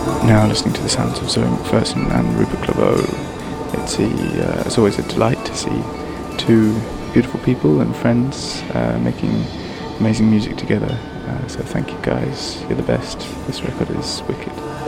Now listening to the sounds of Zoe McPherson and Rupert Claveau. It's always a delight to see two beautiful people and friends making amazing music together. So thank you guys, you're the best. This record is wicked.